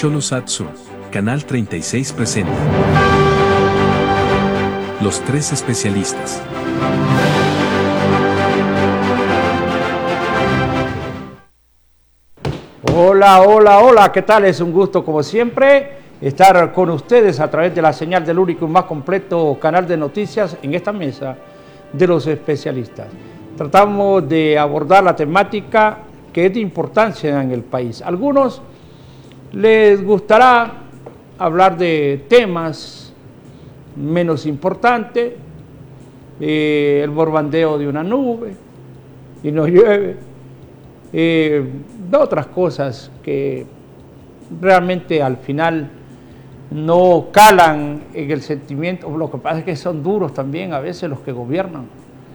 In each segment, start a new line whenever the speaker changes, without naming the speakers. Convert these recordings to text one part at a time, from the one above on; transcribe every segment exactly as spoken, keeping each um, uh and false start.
Cholosatsu, Canal treinta y seis presenta Los Tres Especialistas.
Hola, hola, hola, ¿qué tal? Es un gusto, como siempre, estar con ustedes a través de la señal del único y más completo canal de noticias en esta mesa de los especialistas. Tratamos de abordar la temática que es de importancia en el país. A algunos les gustará hablar de temas menos importantes, eh, el borbandeo de una nube y no llueve, eh, de otras cosas que realmente al final no calan en el sentimiento. Lo que pasa es que son duros también a veces los que gobiernan.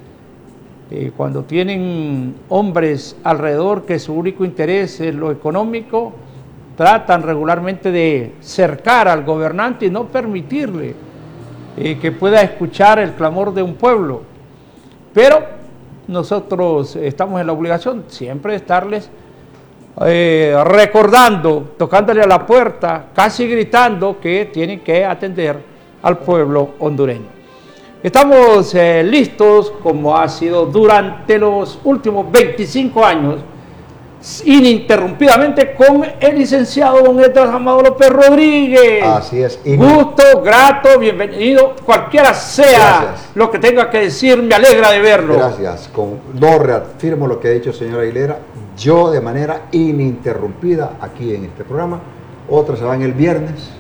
Eh, cuando tienen hombres alrededor que su único interés es lo económico, tratan regularmente de cercar al gobernante y no permitirle eh, que pueda escuchar el clamor de un pueblo. Pero nosotros estamos en la obligación siempre de estarles eh, recordando, tocándole a la puerta, casi gritando que tienen que atender al pueblo hondureño. Estamos eh, listos, como ha sido durante los últimos veinticinco años, ininterrumpidamente con el licenciado don Edras Amado López Rodríguez.
Así es.
Gusto, grato, bienvenido, cualquiera sea Gracias. Lo que tenga que decir, me alegra de verlo.
Gracias. Con, no reafirmo lo que ha dicho el señor Aguilera, yo de manera ininterrumpida aquí en este programa. Otros se van el viernes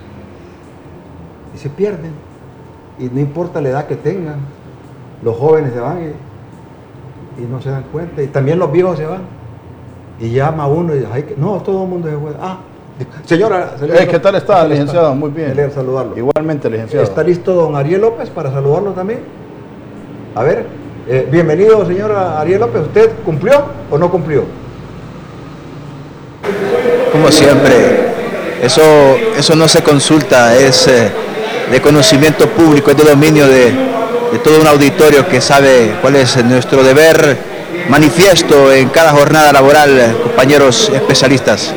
y se pierden. Y no importa la edad que tengan, los jóvenes se van y, y no se dan cuenta, y también los viejos se van, y llama uno y dice, no, todo el mundo se fue. Ah, señora,
señora ¿qué tal está, licenciado? Muy bien.
Leer, saludarlo.
Igualmente, licenciado.
¿Está listo don Ariel López para saludarlo también? A ver, eh, bienvenido, señora Ariel López. ¿Usted cumplió o no cumplió?
Como siempre, eso, eso no se consulta, es eh, de conocimiento público, es de dominio de, de todo un auditorio que sabe cuál es nuestro deber manifiesto en cada jornada laboral, compañeros especialistas.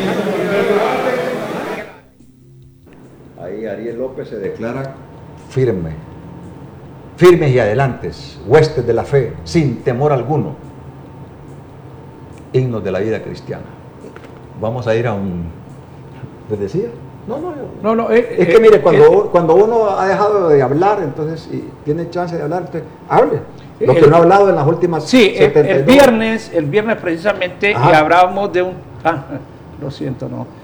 Ahí Ariel López se declara firme, firmes y adelantes, huestes de la fe, sin temor alguno, himnos de la vida cristiana. Vamos a ir a un... ¿Les decía? No, no,
no, no eh,
es que eh, mire, cuando, eh, cuando uno ha dejado de hablar, entonces, y tiene chance de hablar, entonces, hable. Lo que
el,
no ha hablado en las últimas
sí, setenta y dos. el viernes, el viernes precisamente, y hablábamos de un... Ah, lo siento, no.